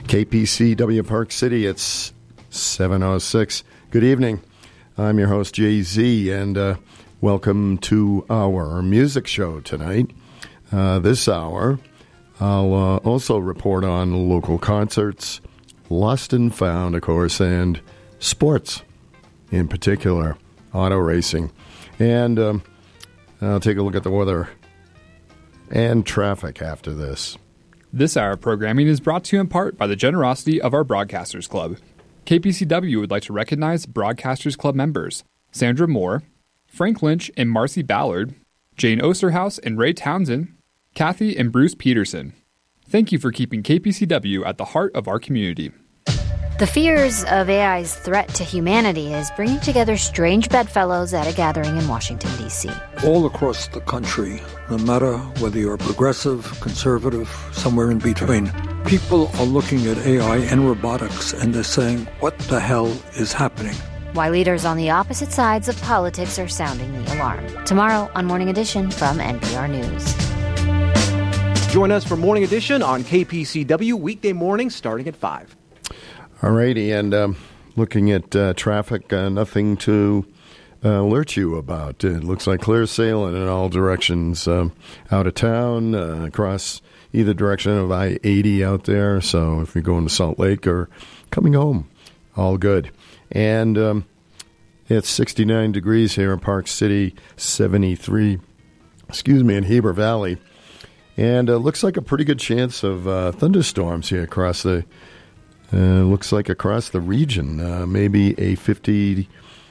KPCW Park City, it's 7:06. Good evening. I'm your host, Jay-Z, and welcome to our music show tonight. This hour, I'll also report on local concerts, lost and found, of course, and sports, in particular, auto racing. And I'll take a look at the weather and traffic after this. This hour of programming is brought to you in part by the generosity of our Broadcasters Club. KPCW would like to recognize Broadcasters Club members Sandra Moore, Frank Lynch and Marcy Ballard, Jane Osterhaus and Ray Townsend, Kathy and Bruce Peterson. Thank you for keeping KPCW at the heart of our community. The fears of AI's threat to humanity is bringing together strange bedfellows at a gathering in Washington, D.C. All across the country, no matter whether you're progressive, conservative, somewhere in between, people are looking at AI and robotics and they're saying, what the hell is happening? Why leaders on the opposite sides of politics are sounding the alarm. Tomorrow on Morning Edition from NPR News. Join us for Morning Edition on KPCW weekday mornings starting at 5. Alrighty, and looking at traffic, nothing to alert you about. It looks like clear sailing in all directions out of town, across either direction of I-80 out there. So if you're going to Salt Lake or coming home, all good. And it's 69 degrees here in Park City, 73, in Heber Valley. And it looks like a pretty good chance of thunderstorms here across the looks like across the region, maybe a 50%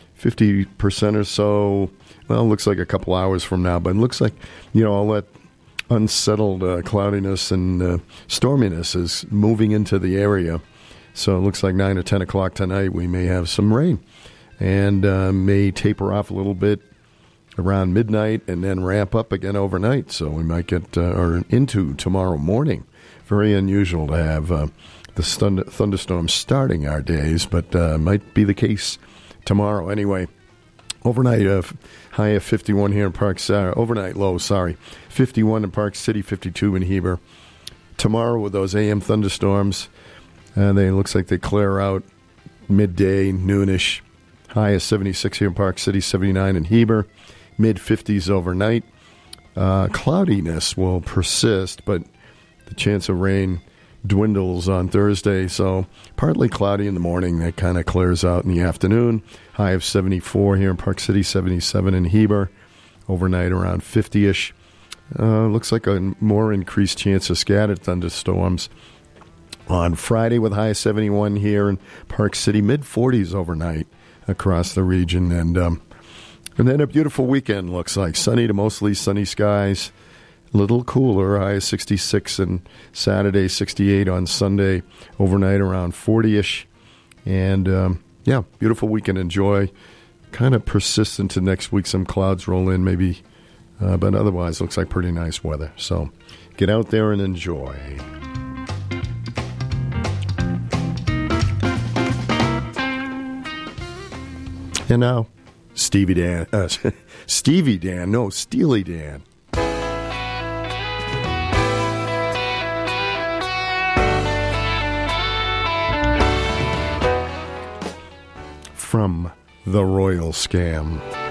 or so. Well, it looks like a couple hours from now, but it looks like, all that unsettled cloudiness and storminess is moving into the area. So it looks like 9 or 10 o'clock tonight we may have some rain and may taper off a little bit around midnight and then ramp up again overnight. So we might get or into tomorrow morning. Very unusual to have the thunderstorms starting our days, but might be the case tomorrow. Anyway, overnight high of 51 here in Park City. Overnight low, 51 in Park City, 52 in Heber. Tomorrow with those AM thunderstorms, they looks like they clear out midday, noonish. High of 76 here in Park City, 79 in Heber. Mid-50s overnight. Cloudiness will persist, but the chance of rain dwindles on Thursday, so partly cloudy in the morning. That kind of clears out in the afternoon. High of 74 here in Park City, 77 in Heber. Overnight around 50-ish. Looks like a more increased chance of scattered thunderstorms on Friday with high of 71 here in Park City. Mid-40s overnight across the region. And then a beautiful weekend looks like. Sunny to mostly sunny skies. Little cooler, high of 66 and Saturday, 68 on Sunday, overnight around 40-ish. And, beautiful weekend. Enjoy. Kind of persistent to next week. Some clouds roll in maybe, but otherwise looks like pretty nice weather. So get out there and enjoy. And now, Steely Dan. From The Royal Scam.